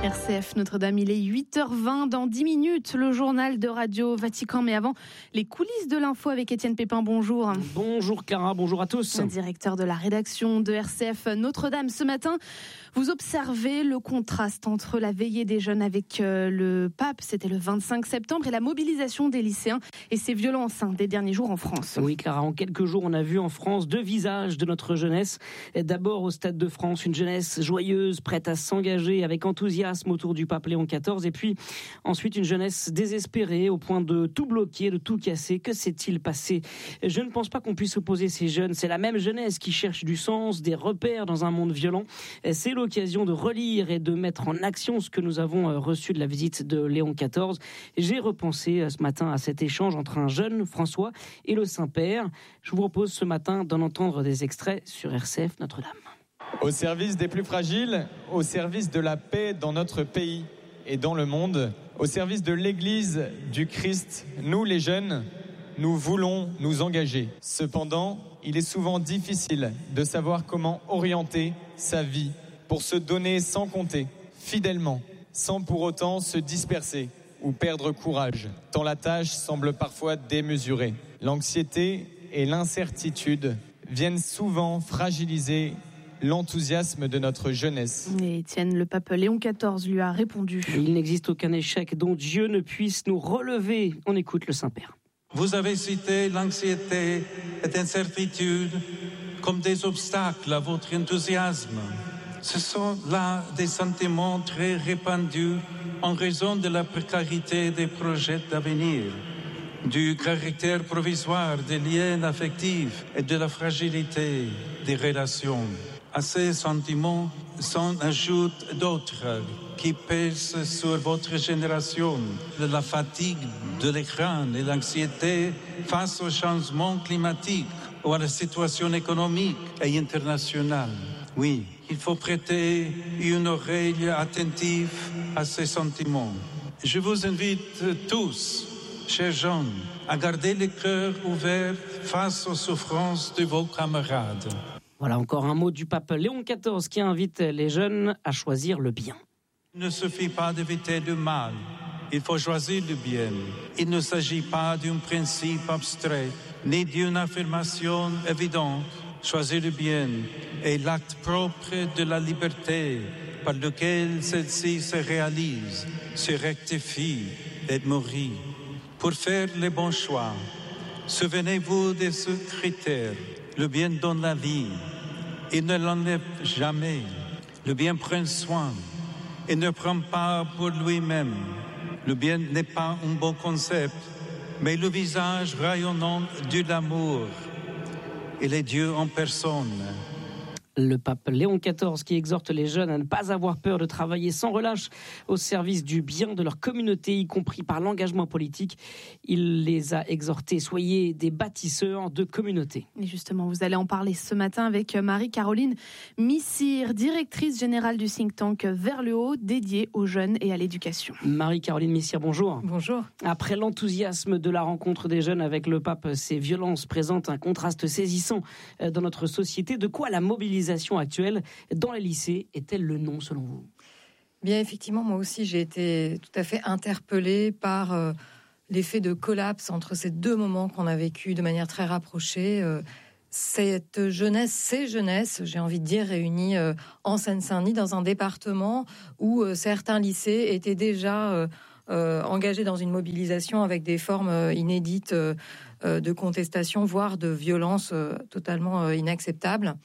RCF Notre-Dame, il est 8h20 dans 10 minutes, le journal de Radio Vatican. Mais avant, les coulisses de l'info avec Étienne Pépin, bonjour. Bonjour Clara, bonjour à tous. Directeur de la rédaction de RCF Notre-Dame. Ce matin, vous observez le contraste entre la veillée des jeunes avec le pape, c'était le 25 septembre, et la mobilisation des lycéens et ces violences des derniers jours en France. Oui Clara, en quelques jours, on a vu en France deux visages de notre jeunesse. D'abord au Stade de France, une jeunesse joyeuse, prête à s'engager avec enthousiasme autour du pape Léon XIV, et puis ensuite une jeunesse désespérée au point de tout bloquer, de tout casser. Que s'est-il passé ? Je ne pense pas qu'on puisse opposer ces jeunes. C'est la même jeunesse qui cherche du sens, des repères dans un monde violent. C'est l'occasion de relire et de mettre en action ce que nous avons reçu de la visite de Léon XIV. J'ai repensé ce matin à cet échange entre un jeune François et le Saint-Père. Je vous propose ce matin d'en entendre des extraits sur RCF Notre-Dame. Au service des plus fragiles, au service de la paix dans notre pays et dans le monde, au service de l'Église du Christ, nous les jeunes, nous voulons nous engager. Cependant, il est souvent difficile de savoir comment orienter sa vie pour se donner sans compter, fidèlement, sans pour autant se disperser ou perdre courage, tant la tâche semble parfois démesurée. L'anxiété et l'incertitude viennent souvent fragiliser l'enthousiasme de notre jeunesse. Et Étienne, le pape Léon XIV lui a répondu. Il n'existe aucun échec dont Dieu ne puisse nous relever. On écoute le Saint-Père. Vous avez cité l'anxiété et l'incertitude comme des obstacles à votre enthousiasme. Ce sont là des sentiments très répandus en raison de la précarité des projets d'avenir, du caractère provisoire des liens affectifs et de la fragilité des relations. À ces sentiments s'en ajoutent d'autres qui pèsent sur votre génération, de la fatigue de l'écran et l'anxiété face au changement climatique ou à la situation économique et internationale. Oui, il faut prêter une oreille attentive à ces sentiments. Je vous invite tous, chers jeunes, à garder le cœur ouvert face aux souffrances de vos camarades. Voilà encore un mot du pape Léon XIV qui invite les jeunes à choisir le bien. Il ne suffit pas d'éviter le mal, il faut choisir le bien. Il ne s'agit pas d'un principe abstrait, ni d'une affirmation évidente. Choisir le bien est l'acte propre de la liberté par lequel celle-ci se réalise, se rectifie et mourit. Pour faire les bons choix, souvenez-vous de ce critère. Le bien donne la vie. Il ne l'enlève jamais. Le bien prend soin. Il ne prend pas pour lui-même. Le bien n'est pas un bon concept, mais le visage rayonnant de l'amour. Il est Dieu en personne. Le pape Léon XIV qui exhorte les jeunes à ne pas avoir peur de travailler sans relâche au service du bien de leur communauté, y compris par l'engagement politique. Il les a exhortés, soyez des bâtisseurs de communauté. Et justement, vous allez en parler ce matin avec Marie-Caroline Missire, directrice générale du think tank Vers le Haut, dédié aux jeunes et à l'éducation. Marie-Caroline Missire, bonjour. Bonjour. Après l'enthousiasme de la rencontre des jeunes avec le pape, ces violences présentent un contraste saisissant dans notre société. De quoi la mobilisation actuelle dans les lycées est-elle le nom selon vous ? Bien, effectivement, moi aussi j'ai été tout à fait interpellée par l'effet de collapse entre ces deux moments qu'on a vécu de manière très rapprochée. Cette jeunesse, ces jeunesses, j'ai envie de dire, réunies en Seine-Saint-Denis dans un département où certains lycées étaient déjà engagés dans une mobilisation avec des formes inédites de contestation, voire de violence totalement inacceptables.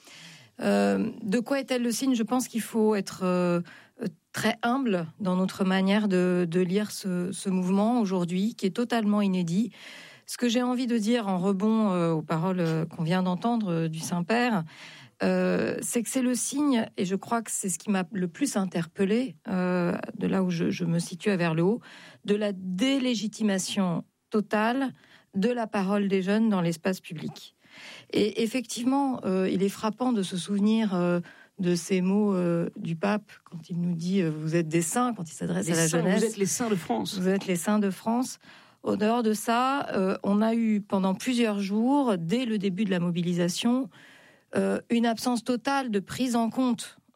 De quoi est-elle le signe ? Je pense qu'il faut être très humble dans notre manière de lire ce mouvement aujourd'hui, qui est totalement inédit. Ce que j'ai envie de dire en rebond aux paroles qu'on vient d'entendre du Saint-Père, c'est que c'est le signe, et je crois que c'est ce qui m'a le plus interpellée, de là où je me situe à Vers le Haut, de la délégitimation totale de la parole des jeunes dans l'espace public. Et effectivement, il est frappant de se souvenir de ces mots du pape quand il nous dit « vous êtes des saints », quand il s'adresse à la jeunesse. Vous êtes les saints de France. Vous êtes les saints de France. Au dehors de ça, on a eu pendant plusieurs jours, dès le début de la mobilisation, une absence totale de prise en compte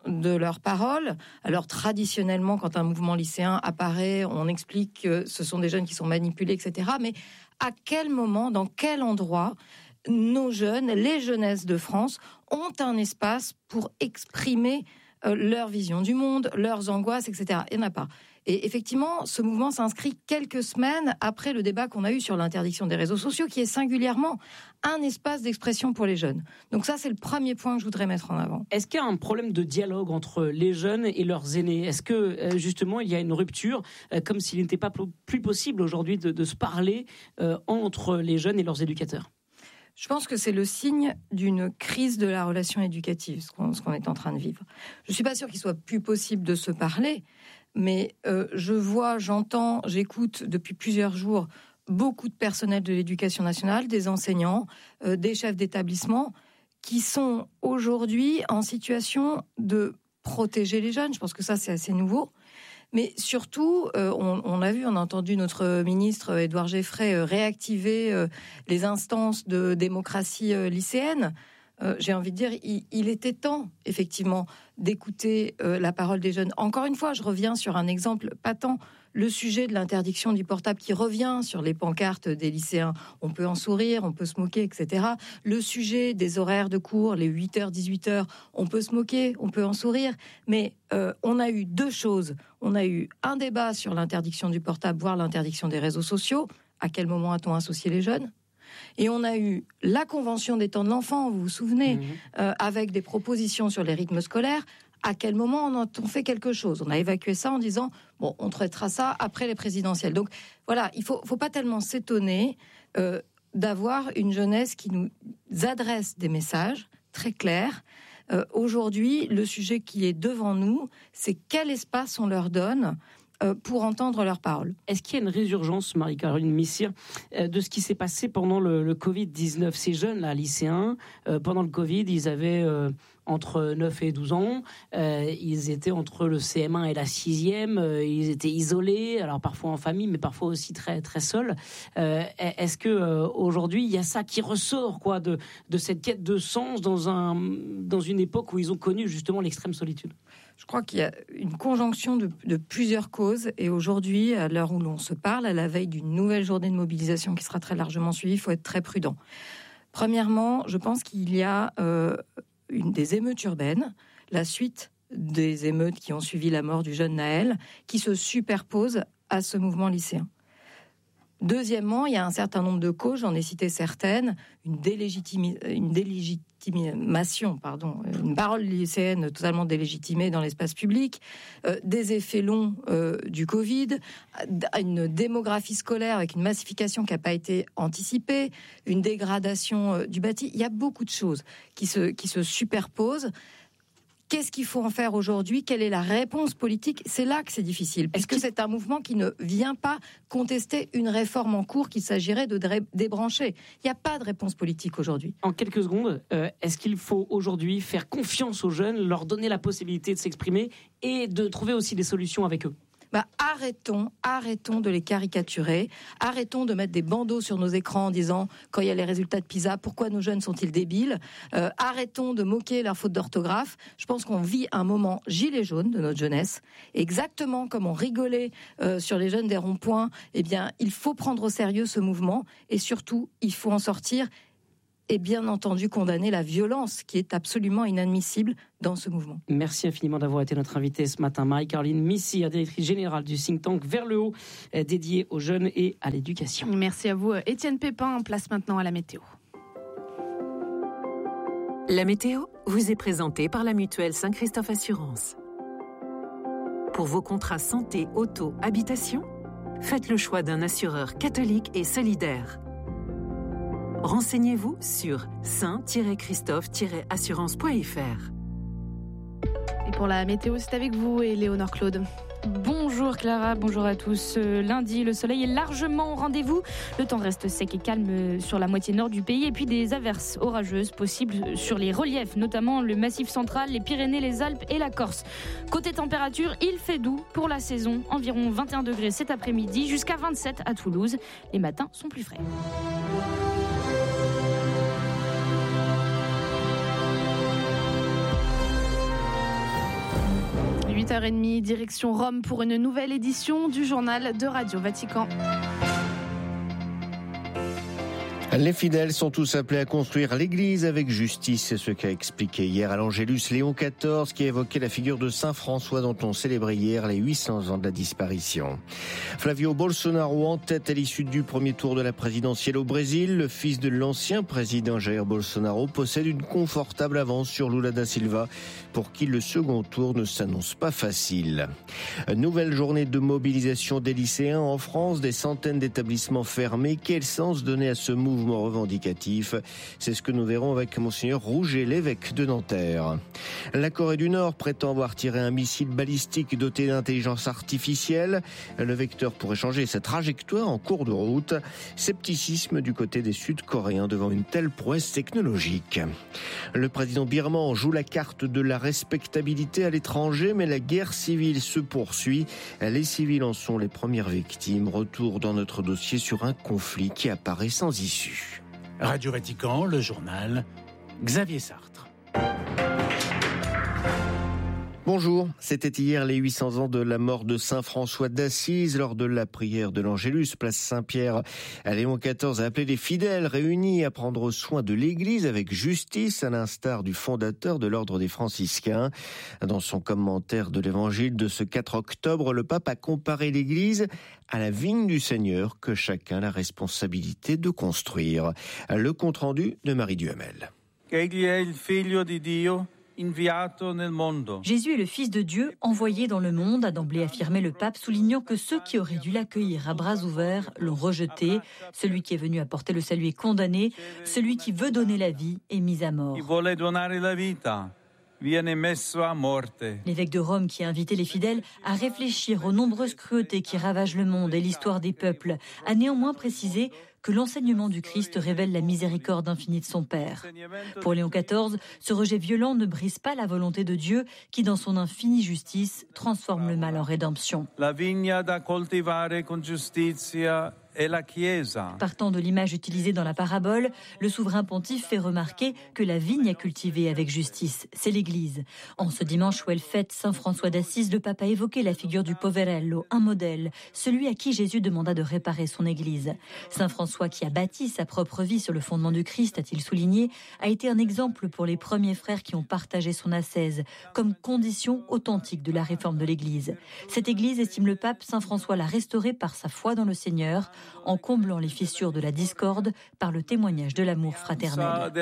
de leurs paroles. Alors traditionnellement, quand un mouvement lycéen apparaît, on explique que ce sont des jeunes qui sont manipulés, etc. Mais à quel moment, dans quel endroit, nos jeunes, les jeunesses de France, ont un espace pour exprimer leur vision du monde, leurs angoisses, etc. Il n'y en a pas. Et effectivement, ce mouvement s'inscrit quelques semaines après le débat qu'on a eu sur l'interdiction des réseaux sociaux, qui est singulièrement un espace d'expression pour les jeunes. Donc ça, c'est le premier point que je voudrais mettre en avant. Est-ce qu'il y a un problème de dialogue entre les jeunes et leurs aînés ? Est-ce que, justement, il y a une rupture, comme s'il n'était pas plus possible aujourd'hui de se parler entre les jeunes et leurs éducateurs ? Je pense que c'est le signe d'une crise de la relation éducative, ce qu'on est en train de vivre. Je ne suis pas sûre qu'il soit plus possible de se parler, mais je vois, j'entends, j'écoute depuis plusieurs jours beaucoup de personnel de l'éducation nationale, des enseignants, des chefs d'établissement, qui sont aujourd'hui en situation de protéger les jeunes. Je pense que ça, c'est assez nouveau. Mais surtout, on a entendu notre ministre Édouard Geffray réactiver les instances de démocratie lycéenne. J'ai envie de dire, il était temps, effectivement, d'écouter la parole des jeunes. Encore une fois, je reviens sur un exemple patent. Le sujet de l'interdiction du portable qui revient sur les pancartes des lycéens. On peut en sourire, on peut se moquer, etc. Le sujet des horaires de cours, les 8h, 18h, on peut se moquer, on peut en sourire. Mais on a eu deux choses. On a eu un débat sur l'interdiction du portable, voire l'interdiction des réseaux sociaux. À quel moment a-t-on associé les jeunes ? Et on a eu la Convention des temps de l'enfant, vous vous souvenez, avec des propositions sur les rythmes scolaires. À quel moment on a fait quelque chose ? On a évacué ça en disant, bon, on traitera ça après les présidentielles. Donc voilà, il faut pas tellement s'étonner d'avoir une jeunesse qui nous adresse des messages très clairs. Aujourd'hui, le sujet qui est devant nous, c'est quel espace on leur donne pour entendre leurs paroles. Est-ce qu'il y a une résurgence, Marie-Caroline Missire, de ce qui s'est passé pendant le Covid-19 ? Ces jeunes-là, lycéens, pendant le Covid, ils avaient entre 9 et 12 ans, ils étaient entre le CM1 et la 6e, ils étaient isolés, alors parfois en famille, mais parfois aussi très, très seuls. Est-ce qu'aujourd'hui, il y a ça qui ressort quoi, de cette quête de sens dans une époque où ils ont connu justement l'extrême solitude ? Je crois qu'il y a une conjonction de plusieurs causes. Et aujourd'hui, à l'heure où l'on se parle, à la veille d'une nouvelle journée de mobilisation qui sera très largement suivie, il faut être très prudent. Premièrement, je pense qu'il y a des émeutes urbaines, la suite des émeutes qui ont suivi la mort du jeune Naël, qui se superposent à ce mouvement lycéen. Deuxièmement, il y a un certain nombre de causes, j'en ai cité certaines, une délégitimation, une parole lycéenne totalement délégitimée dans l'espace public, des effets longs du Covid, une démographie scolaire avec une massification qui n'a pas été anticipée, une dégradation du bâti. Il y a beaucoup de choses qui se superposent. Qu'est-ce qu'il faut en faire aujourd'hui ? Quelle est la réponse politique ? C'est là que c'est difficile, puisque c'est un mouvement qui ne vient pas contester une réforme en cours qu'il s'agirait de débrancher. Il n'y a pas de réponse politique aujourd'hui. En quelques secondes, est-ce qu'il faut aujourd'hui faire confiance aux jeunes, leur donner la possibilité de s'exprimer et de trouver aussi des solutions avec eux ? Arrêtons de les caricaturer, arrêtons de mettre des bandeaux sur nos écrans en disant, quand il y a les résultats de PISA, pourquoi nos jeunes sont-ils débiles ? Arrêtons de moquer leurs fautes d'orthographe. Je pense qu'on vit un moment gilet jaune de notre jeunesse, exactement comme on rigolait sur les jeunes des ronds-points. Eh bien, il faut prendre au sérieux ce mouvement et surtout, il faut en sortir et bien entendu condamner la violence qui est absolument inadmissible dans ce mouvement. Merci infiniment d'avoir été notre invitée ce matin. Marie-Caroline Missire, directrice générale du think tank Vers le Haut, dédié aux jeunes et à l'éducation. Merci à vous. Étienne Pépin, place maintenant à la météo. La météo vous est présentée par la mutuelle Saint-Christophe Assurance. Pour vos contrats santé, auto, habitation, faites le choix d'un assureur catholique et solidaire. Renseignez-vous sur saint-christophe-assurance.fr. Et pour la météo, c'est avec vous, Éléonore Claude. Bonjour Clara, bonjour à tous. Lundi, le soleil est largement au rendez-vous. Le temps reste sec et calme sur la moitié nord du pays et puis des averses orageuses possibles sur les reliefs, notamment le Massif central, les Pyrénées, les Alpes et la Corse. Côté température, il fait doux pour la saison, environ 21 degrés cet après-midi, jusqu'à 27 à Toulouse. Les matins sont plus frais. 7h30, direction Rome pour une nouvelle édition du journal de Radio Vatican. Les fidèles sont tous appelés à construire l'église avec justice. C'est ce qu'a expliqué hier à l'Angélus Léon XIV, qui a évoqué la figure de Saint François dont on célébrait hier les 800 ans de la disparition. Flavio Bolsonaro en tête à l'issue du premier tour de la présidentielle au Brésil. Le fils de l'ancien président Jair Bolsonaro possède une confortable avance sur Lula da Silva, pour qui le second tour ne s'annonce pas facile. Nouvelle journée de mobilisation des lycéens en France, des centaines d'établissements fermés. Quel sens donner à ce mouvement revendicatif? C'est ce que nous verrons avec Monseigneur Rouget, l'évêque de Nanterre. La Corée du Nord prétend avoir tiré un missile balistique doté d'intelligence artificielle. Le vecteur pourrait changer sa trajectoire en cours de route. Scepticisme du côté des Sud-Coréens devant une telle prouesse technologique. Le président birman joue la carte de la respectabilité à l'étranger, mais la guerre civile se poursuit. Les civils en sont les premières victimes. Retour dans notre dossier sur un conflit qui apparaît sans issue. Radio Vatican, le journal, Xavier Sartre. Bonjour, c'était hier les 800 ans de la mort de Saint François d'Assise. Lors de la prière de l'Angélus, place Saint-Pierre, Léon XIV a appelé les fidèles réunis à prendre soin de l'Église avec justice, à l'instar du fondateur de l'ordre des franciscains. Dans son commentaire de l'Évangile de ce 4 octobre, le pape a comparé l'Église à la vigne du Seigneur que chacun a la responsabilité de construire. Le compte-rendu de Marie Duhamel. Egli è il figlio di Dio. Jésus est le Fils de Dieu envoyé dans le monde, a d'emblée affirmé le pape, soulignant que ceux qui auraient dû l'accueillir à bras ouverts l'ont rejeté. Celui qui est venu apporter le salut est condamné, celui qui veut donner la vie est mis à mort. L'évêque de Rome, qui a invité les fidèles à réfléchir aux nombreuses cruautés qui ravagent le monde et l'histoire des peuples, a néanmoins précisé que l'enseignement du Christ révèle la miséricorde infinie de son Père. Pour Léon XIV, ce rejet violent ne brise pas la volonté de Dieu qui, dans son infinie justice, transforme le mal en rédemption. La vigna da coltivare con giustizia est la Chiesa. Partant de l'image utilisée dans la parabole, le souverain pontife fait remarquer que la vigne à cultiver avec justice, c'est l'Église. En ce dimanche où elle fête Saint François d'Assise, le pape a évoqué la figure du poverello, un modèle, celui à qui Jésus demanda de réparer son Église. Saint François, qui a bâti sa propre vie sur le fondement du Christ, a-t-il souligné, a été un exemple pour les premiers frères qui ont partagé son ascèse, comme condition authentique de la réforme de l'Église. Cette Église, estime le pape, Saint François l'a restaurée par sa foi dans le Seigneur, en comblant les fissures de la discorde par le témoignage de l'amour fraternel.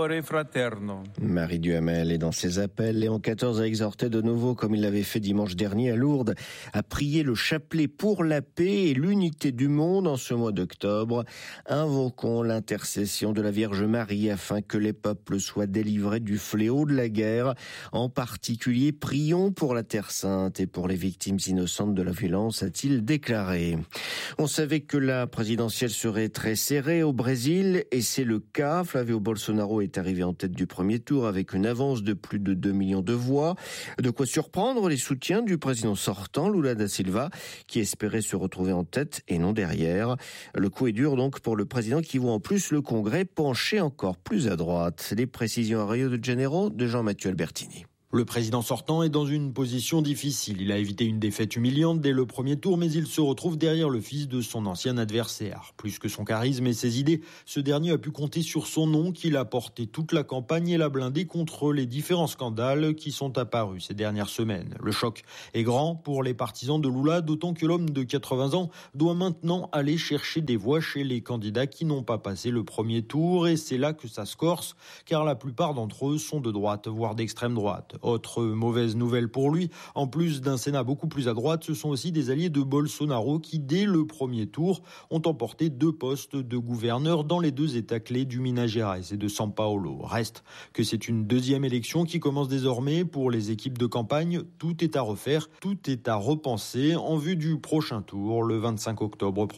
Marie Duhamel, et dans ses appels, Léon XIV a exhorté de nouveau, comme il l'avait fait dimanche dernier à Lourdes, à prier le chapelet pour la paix et l'unité du monde en ce mois d'octobre. Invoquons l'intercession de la Vierge Marie afin que les peuples soient délivrés du fléau de la guerre. En particulier, prions pour la Terre Sainte et pour les victimes innocentes de la violence, a-t-il déclaré. On savait que la présidentielle serait très serrée au Brésil et c'est le cas. Flavio Bolsonaro est arrivé en tête du premier tour avec une avance de plus de 2 millions de voix. De quoi surprendre les soutiens du président sortant, Lula da Silva, qui espérait se retrouver en tête et non derrière. Le coup est dur donc pour le président qui voit en plus le Congrès pencher encore plus à droite. Les précisions à Rio de Janeiro de Jean-Mathieu Albertini. Le président sortant est dans une position difficile. Il a évité une défaite humiliante dès le premier tour, mais il se retrouve derrière le fils de son ancien adversaire. Plus que son charisme et ses idées, ce dernier a pu compter sur son nom qu'il a porté toute la campagne et l'a blindé contre les différents scandales qui sont apparus ces dernières semaines. Le choc est grand pour les partisans de Lula, d'autant que l'homme de 80 ans doit maintenant aller chercher des voix chez les candidats qui n'ont pas passé le premier tour, et c'est là que ça se corse, car la plupart d'entre eux sont de droite, voire d'extrême droite. Autre mauvaise nouvelle pour lui, en plus d'un Sénat beaucoup plus à droite, ce sont aussi des alliés de Bolsonaro qui, dès le premier tour, ont emporté 2 postes de gouverneur dans les 2 États clés du Minas Gerais et de São Paulo. Reste que c'est une deuxième élection qui commence désormais pour les équipes de campagne. Tout est à refaire, tout est à repenser en vue du prochain tour, le 25 octobre prochain.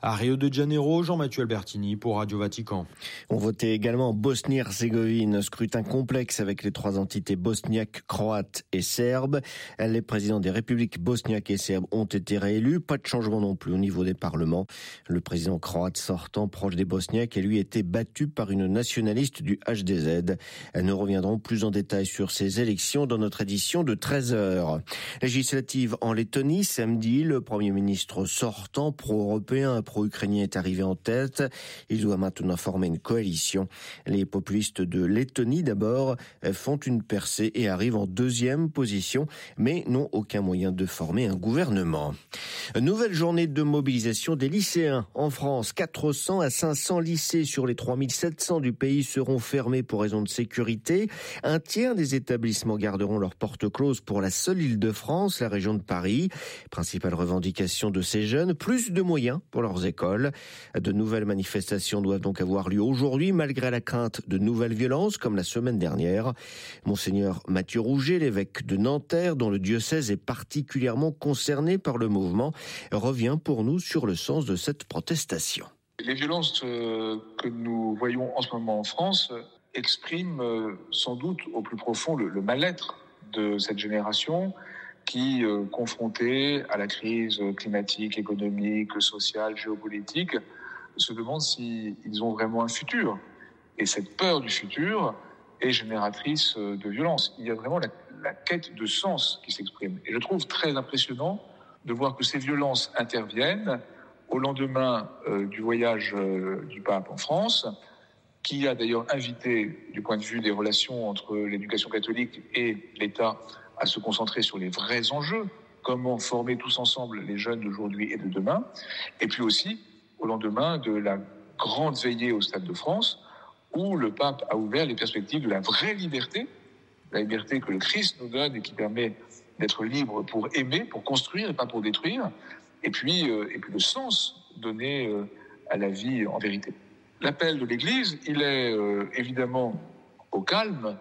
À Rio de Janeiro, Jean-Mathieu Albertini pour Radio Vatican. On votait également en Bosnie-Herzégovine, scrutin complexe avec les 3 entités bosniaques, croates et serbes. Les présidents des républiques bosniaques et serbes ont été réélus. Pas de changement non plus au niveau des parlements. Le président croate sortant, proche des bosniaques, a lui été battu par une nationaliste du HDZ. Nous reviendrons plus en détail sur ces élections dans notre édition de 13h. Législative en Lettonie, samedi, le Premier ministre sortant, pro-européen, pro-ukrainien est arrivé en tête. Il doit maintenant former une coalition. Les populistes de Lettonie, d'abord, font une percée et arrivent en 2e position, mais n'ont aucun moyen de former un gouvernement. Nouvelle journée de mobilisation des lycéens en France. 400 à 500 lycées sur les 3700 du pays seront fermés pour raison de sécurité. Un tiers des établissements garderont leurs portes closes pour la seule Île-de-France, la région de Paris. Principale revendication de ces jeunes, plus de moyens pour leurs écoles. De nouvelles manifestations doivent donc avoir lieu aujourd'hui, malgré la crainte de nouvelles violences, comme la semaine dernière. Monseigneur Mathieu Rouget, l'évêque de Nanterre, dont le diocèse est particulièrement concerné par le mouvement, revient pour nous sur le sens de cette protestation. Les violences que nous voyons en ce moment en France expriment sans doute au plus profond le mal-être de cette génération qui, confrontée à la crise climatique, économique, sociale, géopolitique, se demande s'ils ont vraiment un futur. Et cette peur du futur est génératrice de violence. Il y a vraiment la quête de sens qui s'exprime. Et je trouve très impressionnant de voir que ces violences interviennent au lendemain du voyage du pape en France, qui a d'ailleurs invité, du point de vue des relations entre l'éducation catholique et l'État, à se concentrer sur les vrais enjeux, comment former tous ensemble les jeunes d'aujourd'hui et de demain, et puis aussi au lendemain de la grande veillée au Stade de France, où le pape a ouvert les perspectives de la vraie liberté, la liberté que le Christ nous donne et qui permet d'être libre pour aimer, pour construire et pas pour détruire, et puis le sens donné à la vie en vérité. L'appel de l'Église, il est évidemment au calme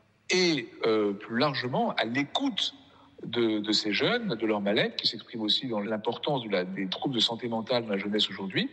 et plus largement à l'écoute de ces jeunes, de leur mal-être, qui s'exprime aussi dans l'importance des troubles de santé mentale dans la jeunesse aujourd'hui,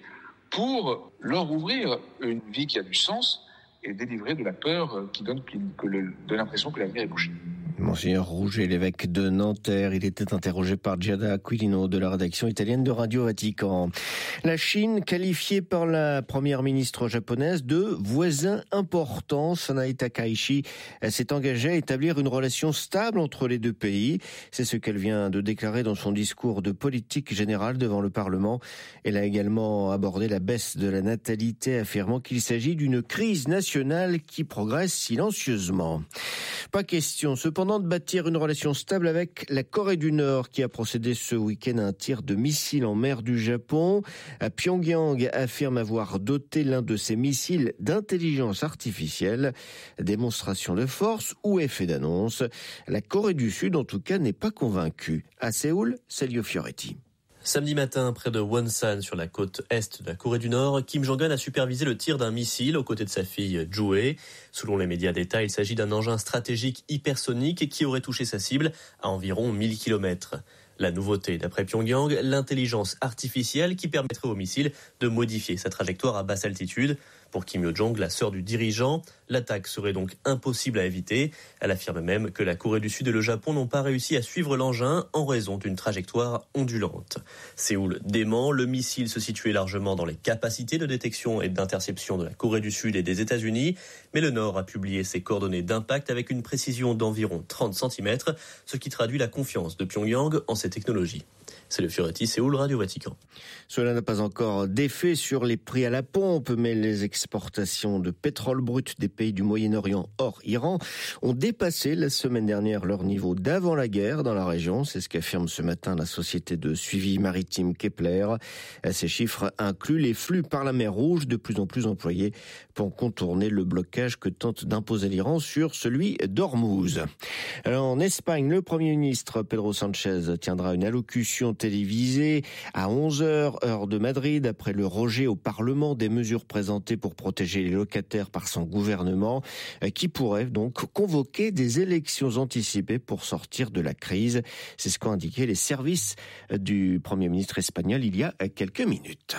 pour leur ouvrir une vie qui a du sens et délivrer de la peur qui donne de l'impression que l'avenir est bouché. Monseigneur Rouget, l'évêque de Nanterre, il était interrogé par Giada Aquilino de la rédaction italienne de Radio Vatican. La Chine, qualifiée par la première ministre japonaise de voisin important, Sanae Takaichi, s'est engagée à établir une relation stable entre les deux pays. C'est ce qu'elle vient de déclarer dans son discours de politique générale devant le Parlement. Elle a également abordé la baisse de la natalité, affirmant qu'il s'agit d'une crise nationale qui progresse silencieusement. Pas question, cependant, de bâtir une relation stable avec la Corée du Nord qui a procédé ce week-end à un tir de missile en mer du Japon. Pyongyang affirme avoir doté l'un de ses missiles d'intelligence artificielle. Démonstration de force ou effet d'annonce? La Corée du Sud, en tout cas, n'est pas convaincue. À Séoul, Celio Fioretti. Samedi matin, près de Wonsan, sur la côte est de la Corée du Nord, Kim Jong-un a supervisé le tir d'un missile aux côtés de sa fille Joo-hae. Selon les médias d'État, il s'agit d'un engin stratégique hypersonique qui aurait touché sa cible à environ 1000 km. La nouveauté, d'après Pyongyang, l'intelligence artificielle qui permettrait au missile de modifier sa trajectoire à basse altitude. Pour Kim Yo-jong, la sœur du dirigeant, l'attaque serait donc impossible à éviter. Elle affirme même que la Corée du Sud et le Japon n'ont pas réussi à suivre l'engin en raison d'une trajectoire ondulante. Séoul dément, le missile se situait largement dans les capacités de détection et d'interception de la Corée du Sud et des États-Unis, mais le Nord a publié ses coordonnées d'impact avec une précision d'environ 30 cm, ce qui traduit la confiance de Pyongyang en ces technologies. C'est le Fioretti, Séoul, Radio Vatican. Cela n'a pas encore d'effet sur les prix à la pompe, mais les exportations de pétrole brut des pays du Moyen-Orient hors Iran ont dépassé la semaine dernière leur niveau d'avant la guerre dans la région. C'est ce qu'affirme ce matin la société de suivi maritime Kepler. Ces chiffres incluent les flux par la mer Rouge, de plus en plus employés pour contourner le blocage que tente d'imposer l'Iran sur celui d'Ormuz. Alors, en Espagne, le Premier ministre Pedro Sánchez tiendra une allocution télévisée à 11h, heure de Madrid, après le rejet au Parlement des mesures présentées pour pour protéger les locataires par son gouvernement, qui pourrait donc convoquer des élections anticipées pour sortir de la crise. C'est ce qu'ont indiqué les services du Premier ministre espagnol il y a quelques minutes.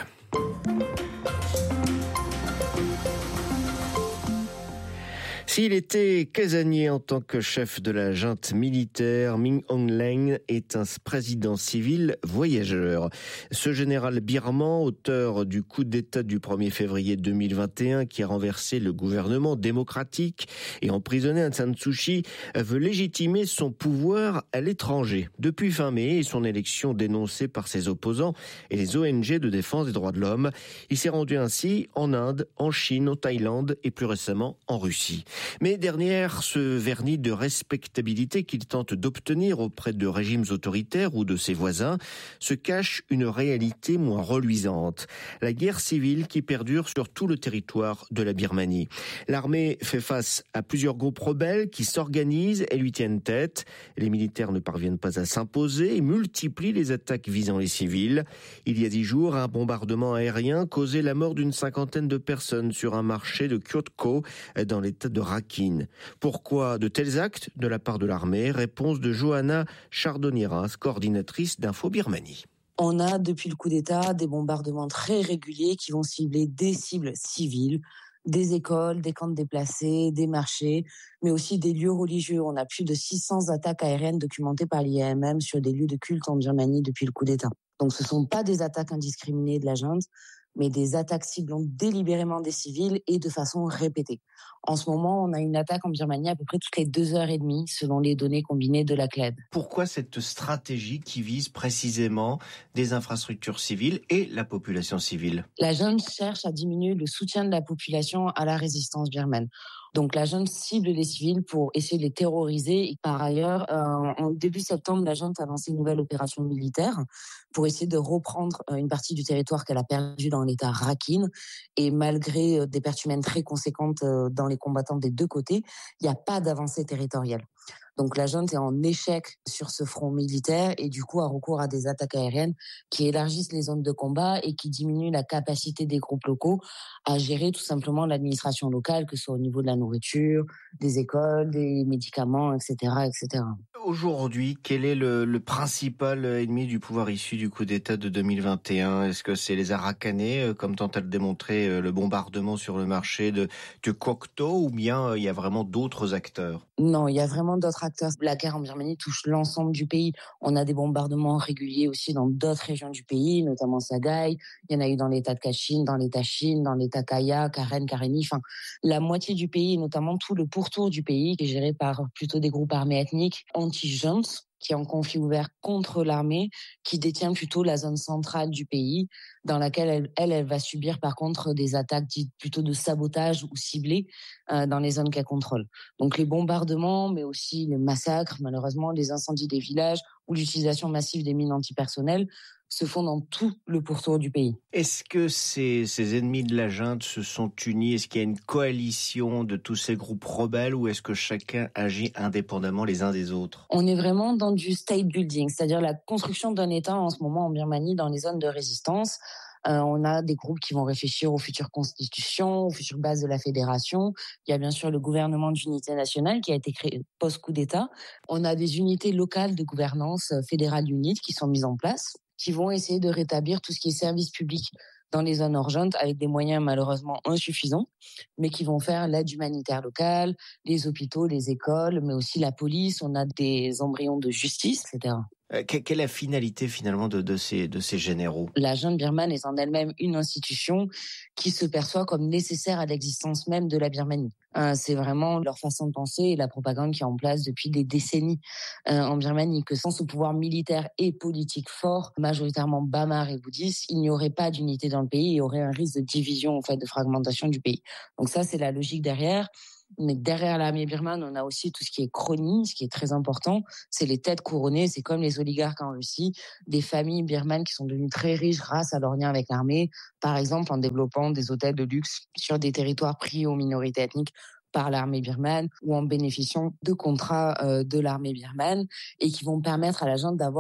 S'il était casanier en tant que chef de la junte militaire, Min Aung Hlaing est un président civil voyageur. Ce général birman, auteur du coup d'État du 1er février 2021 qui a renversé le gouvernement démocratique et emprisonné Aung San Suu Kyi, veut légitimer son pouvoir à l'étranger. Depuis fin mai et son élection dénoncée par ses opposants et les ONG de défense des droits de l'homme, il s'est rendu ainsi en Inde, en Chine, en Thaïlande et plus récemment en Russie. Mais derrière ce vernis de respectabilité qu'il tente d'obtenir auprès de régimes autoritaires ou de ses voisins, se cache une réalité moins reluisante. La guerre civile qui perdure sur tout le territoire de la Birmanie. L'armée fait face à plusieurs groupes rebelles qui s'organisent et lui tiennent tête. Les militaires ne parviennent pas à s'imposer et multiplient les attaques visant les civils. Il y a 10 jours, un bombardement aérien causait la mort d'une 50aine de personnes sur un marché de Kyotko dans l'état de Rakhine. Pourquoi de tels actes de la part de l'armée? Réponse de Johanna Chardoniras, coordinatrice d'Info Birmanie. On a, depuis le coup d'État, des bombardements très réguliers qui vont cibler des cibles civiles, des écoles, des camps de déplacés, des marchés, mais aussi des lieux religieux. On a plus de 600 attaques aériennes documentées par l'IAMM sur des lieux de culte en Birmanie depuis le coup d'État. Donc ce ne sont pas des attaques indiscriminées de la junte, mais des attaques ciblant délibérément des civils et de façon répétée. En ce moment, on a une attaque en Birmanie à peu près toutes les 2h30, selon les données combinées de la CLED. Pourquoi cette stratégie qui vise précisément des infrastructures civiles et la population civile? La junte cherche à diminuer le soutien de la population à la résistance birmane. Donc la junte cible les civils pour essayer de les terroriser. Et par ailleurs, en début septembre, la junte a lancé une nouvelle opération militaire pour essayer de reprendre une partie du territoire qu'elle a perdu dans l'état Rakhine. Et malgré des pertes humaines très conséquentes dans les combattants des deux côtés, il n'y a pas d'avancée territoriale. Donc la junte est en échec sur ce front militaire et du coup a recours à des attaques aériennes qui élargissent les zones de combat et qui diminuent la capacité des groupes locaux à gérer tout simplement l'administration locale, que ce soit au niveau de la nourriture, des écoles, des médicaments, etc., etc. Aujourd'hui, quel est le principal ennemi du pouvoir issu du coup d'État de 2021? Est-ce que c'est les Arakanais, comme tente à le démontrer le bombardement sur le marché de Kokto, ou bien il y a vraiment d'autres acteurs? Non, il y a vraiment d'autres acteurs. La guerre en Birmanie touche l'ensemble du pays. On a des bombardements réguliers aussi dans d'autres régions du pays, notamment Sagaï. Il y en a eu dans l'état de Kachin, dans l'état Chine, dans l'état Kaya, Karen, Karenni. Enfin, la moitié du pays, notamment tout le pourtour du pays, qui est géré par plutôt des groupes armés ethniques anti-junte, qui est en conflit ouvert contre l'armée, qui détient plutôt la zone centrale du pays, dans laquelle elle va subir par contre des attaques dites plutôt de sabotage ou ciblées dans les zones qu'elle contrôle. Donc les bombardements, mais aussi les massacres, malheureusement, les incendies des villages ou l'utilisation massive des mines antipersonnelles se font dans tout le pourtour du pays. Est-ce que ces ennemis de la junte se sont unis? Est-ce qu'il y a une coalition de tous ces groupes rebelles ou est-ce que chacun agit indépendamment les uns des autres? On est vraiment dans du state building, c'est-à-dire la construction d'un État en ce moment en Birmanie dans les zones de résistance. On a des groupes qui vont réfléchir aux futures constitutions, aux futures bases de la fédération. Il y a bien sûr le gouvernement d'unité nationale qui a été créé post-coup d'État. On a des unités locales de gouvernance fédérale unique qui sont mises en place, qui vont essayer de rétablir tout ce qui est service public dans les zones hors junte avec des moyens malheureusement insuffisants, mais qui vont faire l'aide humanitaire locale, les hôpitaux, les écoles, mais aussi la police. On a des embryons de justice, etc. Quelle est la finalité finalement de ces généraux? La junte birmane est en elle-même une institution qui se perçoit comme nécessaire à l'existence même de la Birmanie. C'est vraiment leur façon de penser et la propagande qui est en place depuis des décennies en Birmanie, que sans ce pouvoir militaire et politique fort, majoritairement bamar et bouddhiste, il n'y aurait pas d'unité dans le pays, il y aurait un risque de division, en fait, de fragmentation du pays. Donc ça, c'est la logique derrière. Mais derrière l'armée birmane, on a aussi tout ce qui est chronie, ce qui est très important. C'est les têtes couronnées, c'est comme les oligarques en Russie, des familles birmanes qui sont devenues très riches grâce à leur lien avec l'armée, par exemple en développant des hôtels de luxe sur des territoires pris aux minorités ethniques par l'armée birmane ou en bénéficiant de contrats de l'armée birmane et qui vont permettre à la junte d'avoir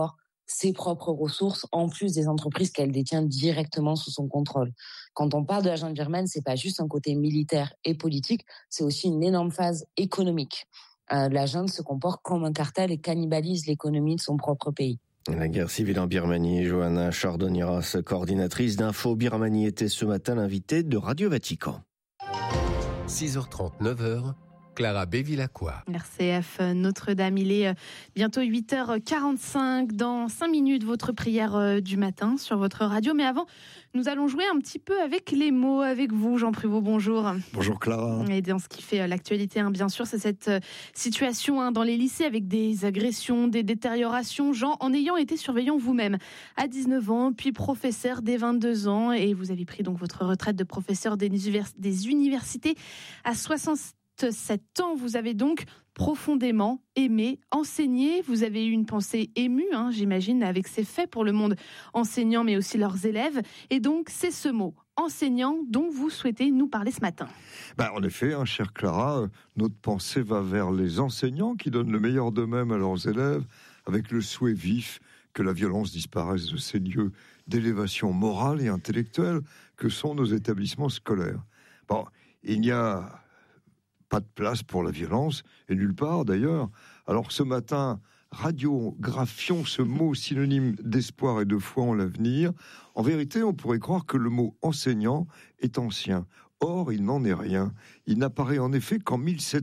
ses propres ressources, en plus des entreprises qu'elle détient directement sous son contrôle. Quand on parle de la junte birmane, c'est pas juste un côté militaire et politique, c'est aussi une énorme phase économique. La junte se comporte comme un cartel et cannibalise l'économie de son propre pays. La guerre civile en Birmanie, Johanna Chardoniras, coordinatrice d'Info Birmanie, était ce matin l'invitée de Radio Vatican. 6h30, 9h, Clara Bévilacqua. RCF Notre-Dame, il est bientôt 8h45. Dans 5 minutes, votre prière du matin sur votre radio. Mais avant, nous allons jouer un petit peu avec les mots avec vous. Jean Pruvot, bonjour. Bonjour Clara. Et dans ce qui fait l'actualité, bien sûr, c'est cette situation dans les lycées avec des agressions, des détériorations. Jean, en ayant été surveillant vous-même à 19 ans, puis professeur dès 22 ans, et vous avez pris donc votre retraite de professeur des universités à 67 ans, vous avez donc profondément aimé enseigner. Vous avez eu une pensée émue, j'imagine, avec ces faits pour le monde enseignant, mais aussi leurs élèves. Et donc, c'est ce mot, enseignant, dont vous souhaitez nous parler ce matin. En effet, chère Clara, notre pensée va vers les enseignants qui donnent le meilleur d'eux-mêmes à leurs élèves, avec le souhait vif que la violence disparaisse de ces lieux d'élévation morale et intellectuelle que sont nos établissements scolaires. Il n'y a pas de place pour la violence, et nulle part d'ailleurs. Alors ce matin, radiographions ce mot synonyme d'espoir et de foi en l'avenir. En vérité, on pourrait croire que le mot enseignant est ancien. Or, il n'en est rien. Il n'apparaît en effet qu'en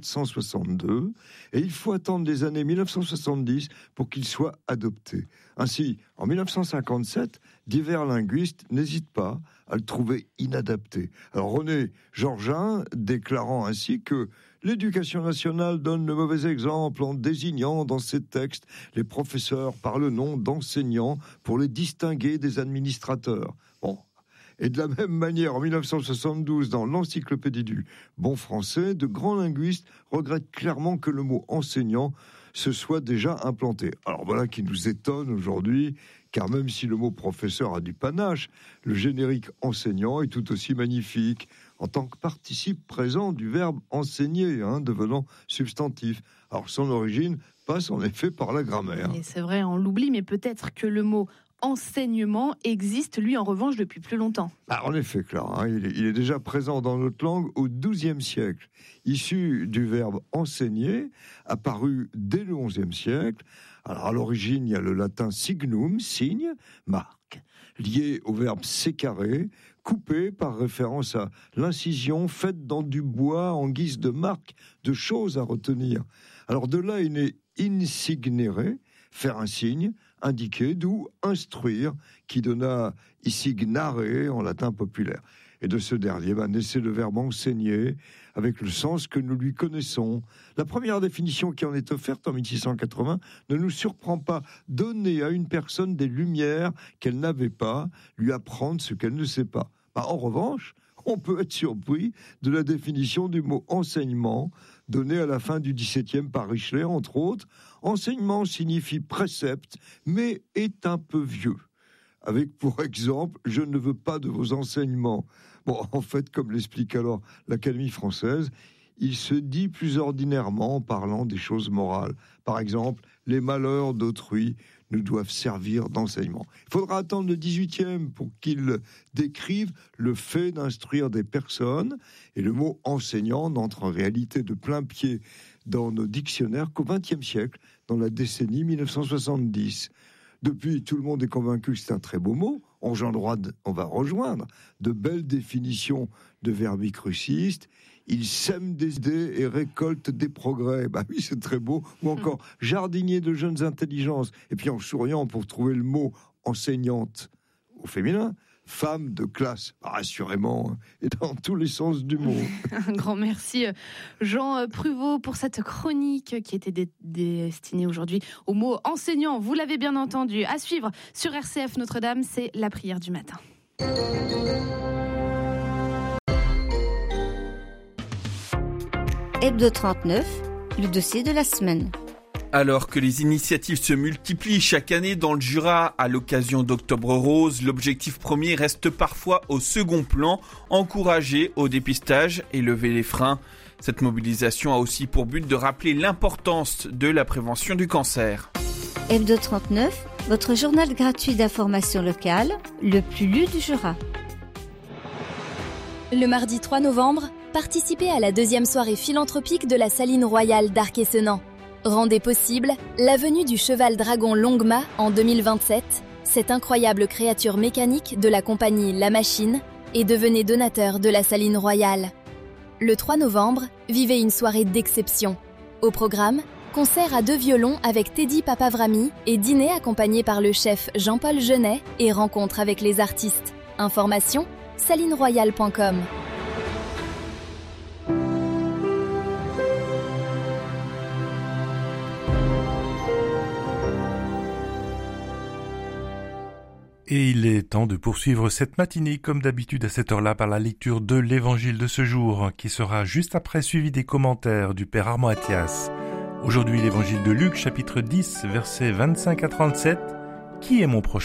1762, et il faut attendre les années 1970 pour qu'il soit adopté. Ainsi, en 1957, divers linguistes n'hésitent pas à le trouver inadapté. Alors René Georgin déclarant ainsi que l'éducation nationale donne le mauvais exemple en désignant dans ses textes les professeurs par le nom d'enseignants pour les distinguer des administrateurs. Et de la même manière, en 1972, dans l'encyclopédie du bon français, de grands linguistes regrettent clairement que le mot enseignant se soit déjà implanté. Alors voilà qui nous étonne aujourd'hui, car même si le mot professeur a du panache, le générique enseignant est tout aussi magnifique, en tant que participe présent du verbe enseigner, devenant substantif. Alors son origine passe en effet par la grammaire. Et c'est vrai, on l'oublie, mais peut-être que le mot enseignement existe, lui, en revanche, depuis plus longtemps. En effet, Clara, il est déjà présent dans notre langue au XIIe siècle. Issu du verbe enseigner, apparu dès le XIe siècle. Alors, à l'origine, il y a le latin signum, signe, marque, lié au verbe sécarer, coupé par référence à l'incision faite dans du bois en guise de marque, de choses à retenir. Alors, de là est né insignere, faire un signe, indiquer, d'où instruire, qui donna issignare en latin populaire. Et de ce dernier naissait le verbe enseigner, avec le sens que nous lui connaissons. La première définition qui en est offerte en 1680 ne nous surprend pas. Donner à une personne des lumières qu'elle n'avait pas, lui apprendre ce qu'elle ne sait pas. En revanche, on peut être surpris de la définition du mot enseignement, donné à la fin du XVIIe par Richelet, entre autres. Enseignement signifie précepte, mais est un peu vieux. Avec pour exemple, je ne veux pas de vos enseignements. En fait, comme l'explique alors l'Académie française, il se dit plus ordinairement en parlant des choses morales. Par exemple, les malheurs d'autrui nous doivent servir d'enseignement. Il faudra attendre le XVIIIe pour qu'il décrive le fait d'instruire des personnes, et le mot enseignant n'entre en réalité de plein pied dans nos dictionnaires qu'au XXe siècle, dans la décennie 1970. Depuis, tout le monde est convaincu que c'est un très beau mot. On va rejoindre de belles définitions de verbicrucistes. Il sème des idées et récolte des progrès. Oui, c'est très beau. Ou encore, jardinier de jeunes intelligences. Et puis en souriant pour trouver le mot enseignante au féminin. Femme de classe, assurément, et dans tous les sens du mot. Un grand merci, Jean Pruvot, pour cette chronique qui était destinée aujourd'hui au mot enseignant. Vous l'avez bien entendu. À suivre sur RCF Notre-Dame, c'est la prière du matin. Hebdo 39, le dossier de la semaine. Alors que les initiatives se multiplient chaque année dans le Jura à l'occasion d'Octobre Rose, l'objectif premier reste parfois au second plan, encourager au dépistage et lever les freins. Cette mobilisation a aussi pour but de rappeler l'importance de la prévention du cancer. Hebdo 39, votre journal gratuit d'information locale, le plus lu du Jura. Le mardi 3 novembre, participez à la 2e soirée philanthropique de la Saline Royale d'Arc-et-Senans. Rendez possible la venue du cheval dragon Longma en 2027, cette incroyable créature mécanique de la compagnie La Machine, et devenez donateur de la Saline Royale. Le 3 novembre, vivez une soirée d'exception. Au programme, concert à 2 violons avec Teddy Papavrami et dîner accompagné par le chef Jean-Paul Genet et rencontre avec les artistes. Information salineroyale.com. Et il est temps de poursuivre cette matinée comme d'habitude à cette heure-là par la lecture de l'évangile de ce jour qui sera juste après suivi des commentaires du père Armand Athias. Aujourd'hui l'évangile de Luc chapitre 10 versets 25 à 37. Qui est mon prochain ?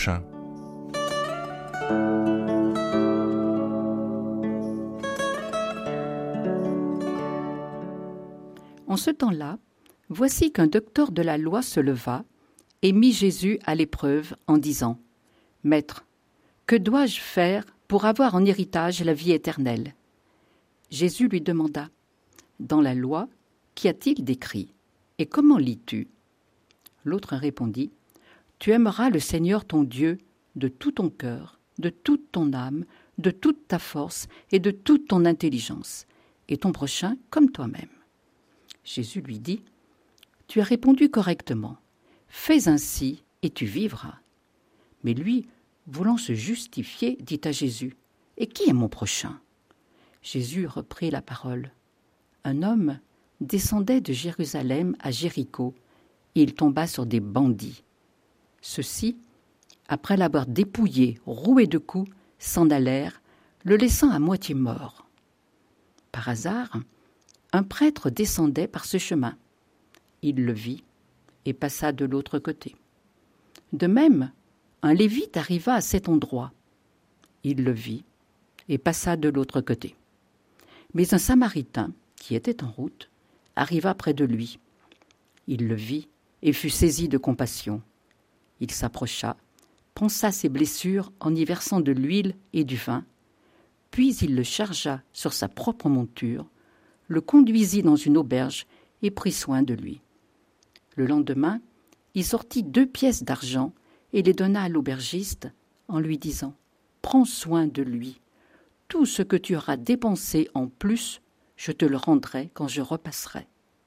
En ce temps-là, voici qu'un docteur de la loi se leva et mit Jésus à l'épreuve en disant : « Maître, que dois-je faire pour avoir en héritage la vie éternelle ?» Jésus lui demanda : « Dans la loi, qu'y a-t-il d'écrit ? Et comment lis-tu » L'autre répondit : « Tu aimeras le Seigneur ton Dieu de tout ton cœur, de toute ton âme, de toute ta force et de toute ton intelligence, et ton prochain comme toi-même. » Jésus lui dit : « Tu as répondu correctement. Fais ainsi et tu vivras. » Mais lui, voulant se justifier, dit à Jésus : « Et qui est mon prochain ?» Jésus reprit la parole. Un homme descendait de Jérusalem à Jéricho, et il tomba sur des bandits. Ceux-ci, après l'avoir dépouillé, roué de coups, s'en allèrent, le laissant à moitié mort. Par hasard, un prêtre descendait par ce chemin. Il le vit et passa de l'autre côté. De même, un lévite arriva à cet endroit. Il le vit et passa de l'autre côté. Mais un samaritain, qui était en route, arriva près de lui. Il le vit et fut saisi de compassion. Il s'approcha, pansa ses blessures en y versant de l'huile et du vin, puis il le chargea sur sa propre monture, le conduisit dans une auberge et prit soin de lui. Le lendemain, il sortit 2 pièces d'argent et les donna à l'aubergiste en lui disant : « Prends soin de lui. Tout ce que tu auras dépensé en plus, je te le rendrai quand je repasserai. »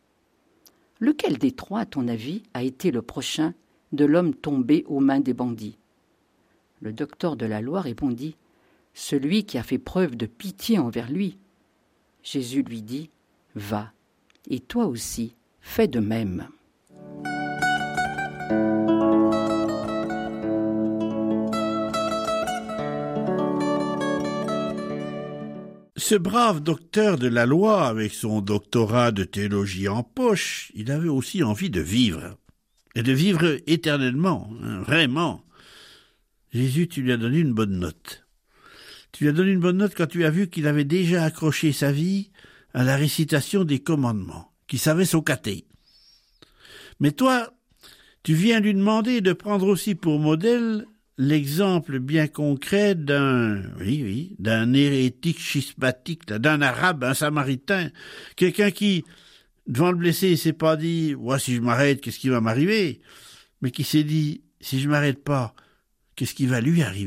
Lequel des 3, à ton avis, a été le prochain de l'homme tombé aux mains des bandits ? Le docteur de la loi répondit : « Celui qui a fait preuve de pitié envers lui. » Jésus lui dit : « Va, et toi aussi, fais de même. » Ce brave docteur de la loi, avec son doctorat de théologie en poche, il avait aussi envie de vivre. Et de vivre éternellement, vraiment. Jésus, tu lui as donné une bonne note. Tu lui as donné une bonne note quand tu as vu qu'il avait déjà accroché sa vie à la récitation des commandements, qu'il savait s'occater. Mais toi, tu viens lui demander de prendre aussi pour modèle l'exemple bien concret d'un hérétique schismatique, d'un arabe, un samaritain, quelqu'un qui, devant le blessé, il s'est pas dit « si je m'arrête, qu'est-ce qui va m'arriver ?» mais qui s'est dit « si je m'arrête pas, qu'est-ce qui va lui arriver ?»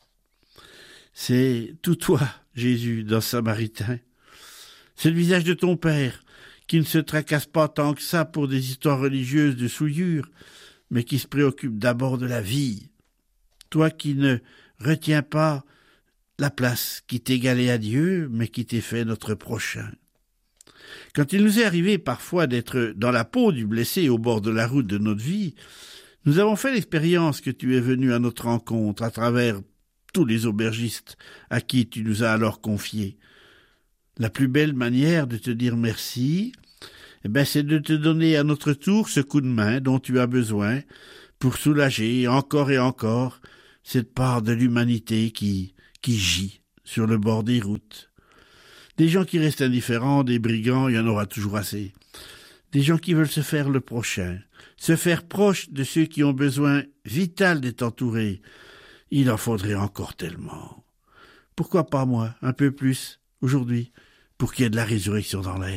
C'est tout toi, Jésus, dans ce samaritain. C'est le visage de ton Père, qui ne se tracasse pas tant que ça pour des histoires religieuses de souillure, mais qui se préoccupe d'abord de la vie. Toi qui ne retiens pas la place qui t'égalait à Dieu, mais qui t'est fait notre prochain. Quand il nous est arrivé parfois d'être dans la peau du blessé au bord de la route de notre vie, nous avons fait l'expérience que tu es venu à notre rencontre à travers tous les aubergistes à qui tu nous as alors confiés. La plus belle manière de te dire merci, c'est de te donner à notre tour ce coup de main dont tu as besoin pour soulager encore et encore cette part de l'humanité qui gît sur le bord des routes. Des gens qui restent indifférents, des brigands, il y en aura toujours assez. Des gens qui veulent se faire le prochain, se faire proche de ceux qui ont besoin vital d'être entourés. Il en faudrait encore tellement. Pourquoi pas moi, un peu plus, aujourd'hui, pour qu'il y ait de la résurrection dans l'air?